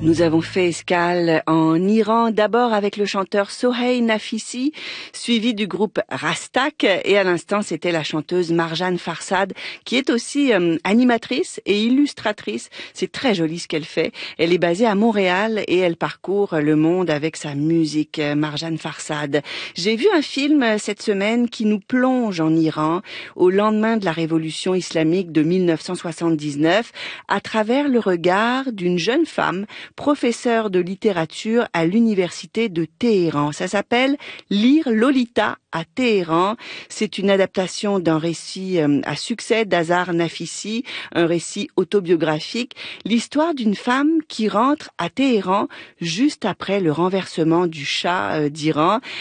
Nous avons fait escale en Iran, d'abord avec le chanteur Sohail Nafisi, suivi du groupe Rastak, et à l'instant c'était la chanteuse Marjane Farsad, qui est aussi animatrice et illustratrice. C'est très joli ce qu'elle fait. Elle est basée à Montréal et elle parcourt le monde avec sa musique, Marjane Farsad. J'ai vu un film cette semaine qui nous plonge en Iran au lendemain de la révolution islamique de 1979 à travers le regard d'une jeune femme professeur de littérature à l'université de Téhéran. Ça s'appelle Lire Lolita à Téhéran. C'est une adaptation d'un récit à succès d'Azar Nafisi, un récit autobiographique, l'histoire d'une femme qui rentre à Téhéran juste après le renversement du Shah d'Iran.